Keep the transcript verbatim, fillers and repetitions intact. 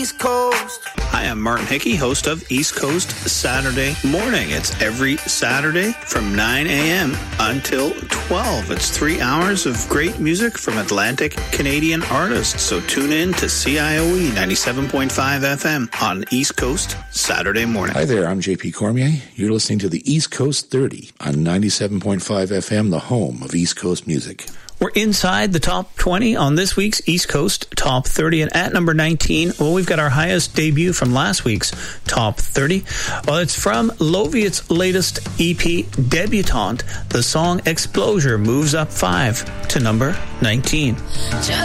East Coast. Hi, I'm Martin Hickey, host of East Coast Saturday Morning. It's every Saturday from nine a.m. until twelve. It's three hours of great music from Atlantic Canadian artists. So tune in to C I O E ninety-seven point five F M on East Coast Saturday Morning. Hi there, I'm J P Cormier. You're listening to the East Coast thirty on ninety-seven point five F M, the home of East Coast music. We're inside the top twenty on this week's East Coast Top thirty. And at number nineteen, well, we've got our highest debut from last week's Top thirty. Well, it's from Loviet's latest E P, Debutante. The song Explosion moves up five to number nineteen.